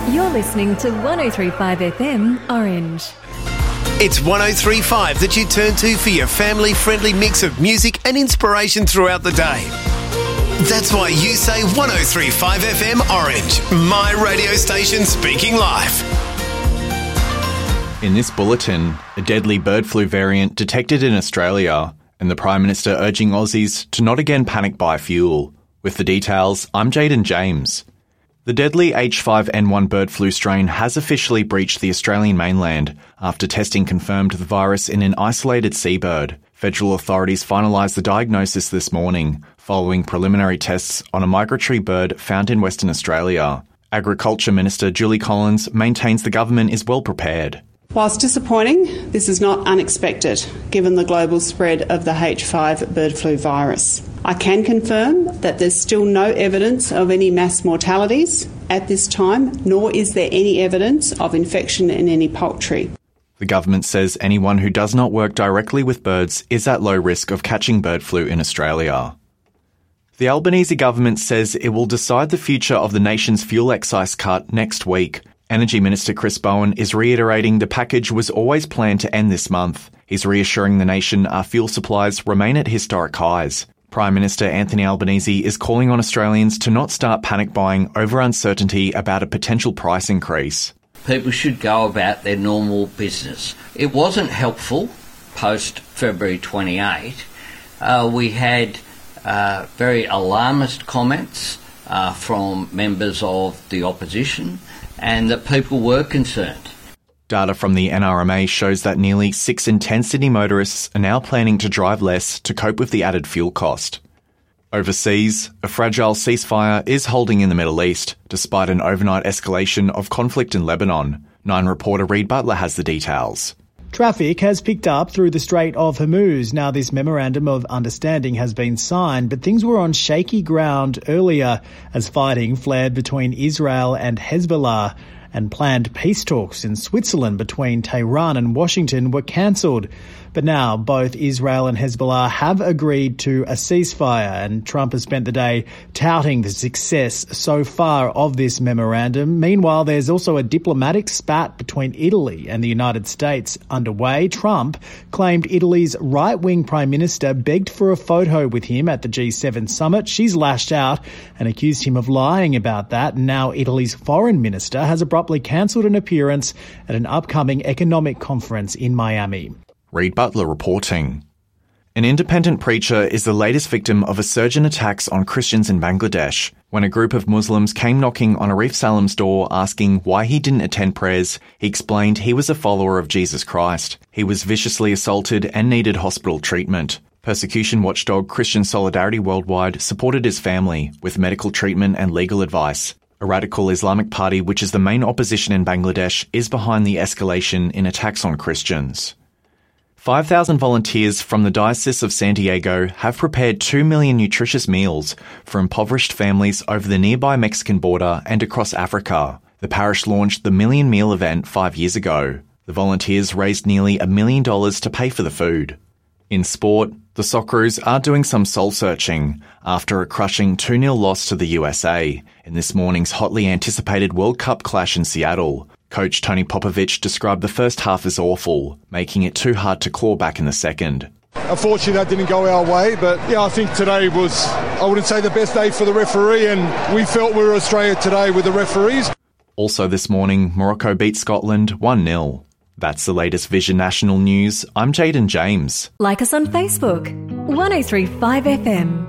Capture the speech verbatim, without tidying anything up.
You're listening to one oh three point five F M Orange. It's one oh three point five that you turn to for your family-friendly mix of music and inspiration throughout the day. That's why you say one oh three point five F M Orange, my radio station speaking live. In this bulletin, a deadly bird flu variant detected in Australia, and the Prime Minister urging Aussies to not again panic buy fuel. With the details, I'm Jaden James. The deadly H five N one bird flu strain has officially breached the Australian mainland after testing confirmed the virus in an isolated seabird. Federal authorities finalised the diagnosis this morning, following preliminary tests on a migratory bird found in Western Australia. Agriculture Minister Julie Collins maintains the government is well prepared. Whilst disappointing, this is not unexpected, given the global spread of the H five bird flu virus. I can confirm that there's still no evidence of any mass mortalities at this time, nor is there any evidence of infection in any poultry. The government says anyone who does not work directly with birds is at low risk of catching bird flu in Australia. The Albanese government says it will decide the future of the nation's fuel excise cut next week. Energy Minister Chris Bowen is reiterating the package was always planned to end this month. He's reassuring the nation our fuel supplies remain at historic highs. Prime Minister Anthony Albanese is calling on Australians to not start panic buying over uncertainty about a potential price increase. People should go about their normal business. It wasn't helpful post-February twenty-eighth. Uh, we had uh, very alarmist comments uh, from members of the opposition, and that people were concerned. Data from the N R M A shows that nearly six in ten Sydney motorists are now planning to drive less to cope with the added fuel cost. Overseas, a fragile ceasefire is holding in the Middle East, despite an overnight escalation of conflict in Lebanon. Nine reporter Reid Butler has the details. Traffic has picked up through the Strait of Hormuz. Now this memorandum of understanding has been signed, but things were on shaky ground earlier as fighting flared between Israel and Hezbollah, and planned peace talks in Switzerland between Tehran and Washington were cancelled. But now both Israel and Hezbollah have agreed to a ceasefire, and Trump has spent the day touting the success so far of this memorandum. Meanwhile, there's also a diplomatic spat between Italy and the United States underway. Trump claimed Italy's right-wing prime minister begged for a photo with him at the G seven summit. She's lashed out and accused him of lying about that. Now Italy's foreign minister has abruptly cancelled an appearance at an upcoming economic conference in Miami. Reid Butler reporting. An independent preacher is the latest victim of a surge in attacks on Christians in Bangladesh. When a group of Muslims came knocking on Arif Salam's door asking why he didn't attend prayers, he explained he was a follower of Jesus Christ. He was viciously assaulted and needed hospital treatment. Persecution watchdog Christian Solidarity Worldwide supported his family with medical treatment and legal advice. A radical Islamic party, which is the main opposition in Bangladesh, is behind the escalation in attacks on Christians. five thousand volunteers from the Diocese of San Diego have prepared two million nutritious meals for impoverished families over the nearby Mexican border and across Africa. The parish launched the Million Meal event five years ago. The volunteers raised nearly a million dollars to pay for the food. In sport, the Socceroos are doing some soul-searching after a crushing two nil loss to the U S A in this morning's hotly anticipated World Cup clash in Seattle. Coach Tony Popovich described the first half as awful, making it too hard to claw back in the second. Unfortunately, that didn't go our way, but yeah, I think today was, I wouldn't say the best day for the referee, and we felt we were Australia today with the referees. Also this morning, Morocco beat Scotland one nil. That's the latest Vision National News. I'm Jaden James. Like us on Facebook, one oh three point five F M.